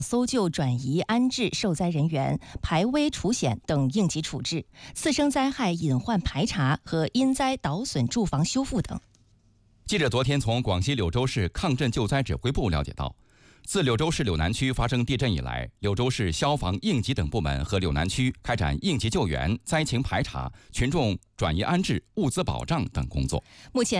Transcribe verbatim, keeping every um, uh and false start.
搜救、转移、安置受灾人员、排危除险等应急处置、次生灾害隐患排查和因灾倒损住房修复等。 记者昨天从广西柳州市抗震救灾指挥部了解到，自柳州市柳南区发生地震以来，柳州市消防、应急等部门和柳南区开展应急救援、灾情排查、群众转移安置、物资保障等工作。 目前